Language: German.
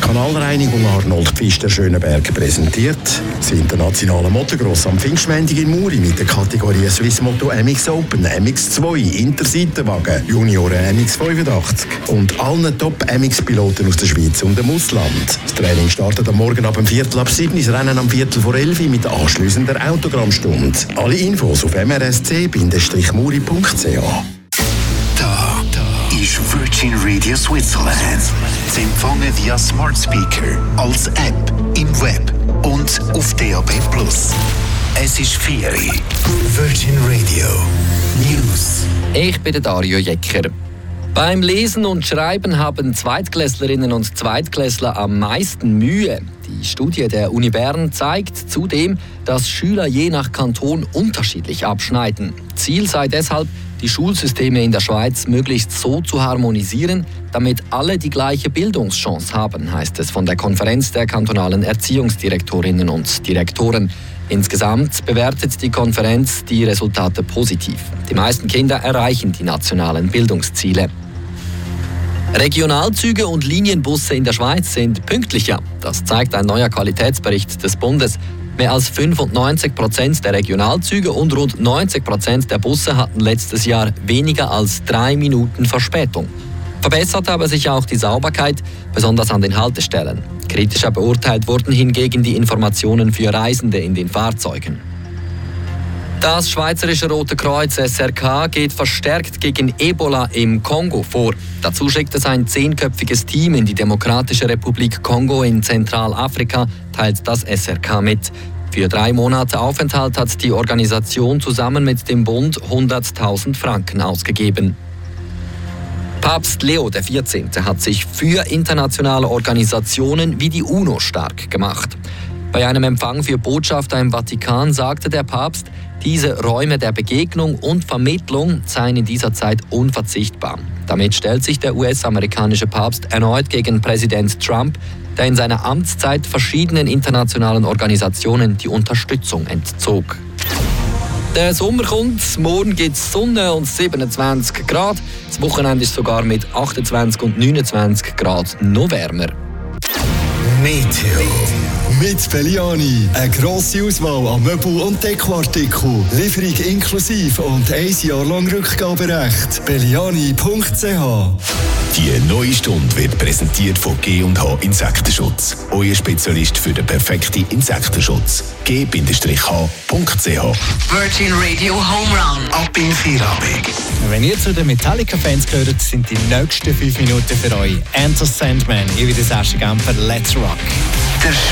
Kanalreinigung Arnold Pfister Schöneberg präsentiert das internationale Motocross am Pfingstmontag in Muri mit der Kategorie Swiss Moto MX Open, MX2, Interseitenwagen, Junioren MX 85 und allen Top-MX-Piloten aus der Schweiz und dem Ausland. Das Training startet am Morgen ab 7:15, das Rennen am 11:15 mit anschliessender Autogrammstunde. Alle Infos auf mrsc-muri.ch. Ist Virgin Radio Switzerland. Sie empfangen via Smart Speaker, als App, im Web und auf DAB+. Es ist Ferien. Virgin Radio News. Ich bin der Dario Jecker. Beim Lesen und Schreiben haben Zweitklässlerinnen und Zweitklässler am meisten Mühe. Die Studie der Uni Bern zeigt zudem, dass Schüler je nach Kanton unterschiedlich abschneiden. Ziel sei deshalb, die Schulsysteme in der Schweiz möglichst so zu harmonisieren, damit alle die gleiche Bildungschance haben, heißt es von der Konferenz der kantonalen Erziehungsdirektorinnen und Direktoren. Insgesamt bewertet die Konferenz die Resultate positiv. Die meisten Kinder erreichen die nationalen Bildungsziele. Regionalzüge und Linienbusse in der Schweiz sind pünktlicher. Das zeigt ein neuer Qualitätsbericht des Bundes. Mehr als 95% der Regionalzüge und rund 90% der Busse hatten letztes Jahr weniger als 3 Minuten Verspätung. Verbessert habe sich auch die Sauberkeit, besonders an den Haltestellen. Kritischer beurteilt wurden hingegen die Informationen für Reisende in den Fahrzeugen. Das Schweizerische Rote Kreuz SRK geht verstärkt gegen Ebola im Kongo vor. Dazu schickt es ein 10-köpfiges Team in die Demokratische Republik Kongo in Zentralafrika, teilt das SRK mit. Für 3 Monate Aufenthalt hat die Organisation zusammen mit dem Bund 100.000 Franken ausgegeben. Papst Leo XIV. Hat sich für internationale Organisationen wie die UNO stark gemacht. Bei einem Empfang für Botschafter im Vatikan sagte der Papst, diese Räume der Begegnung und Vermittlung seien in dieser Zeit unverzichtbar. Damit stellt sich der US-amerikanische Papst erneut gegen Präsident Trump, der in seiner Amtszeit verschiedenen internationalen Organisationen die Unterstützung entzog. Der Sommer kommt, morgen gibt es Sonne und 27 Grad. Das Wochenende ist sogar mit 28 und 29 Grad noch wärmer. Meteo. Mit Belliani. Eine grosse Auswahl an Möbel- und Dekoartikeln. Lieferung inklusive und 1 Jahr lang Rückgaberecht. Belliani.ch. Die neue Stunde wird präsentiert von G&H Insektenschutz. Euer Spezialist für den perfekten Insektenschutz. G-H.ch. Virgin Radio Home Run. Ab in Feierabend. Wenn ihr zu den Metallica-Fans gehört, sind die nächsten 5 Minuten für euch. Enter Sandman, ich bin der Sascha Gamper, Let's Rock.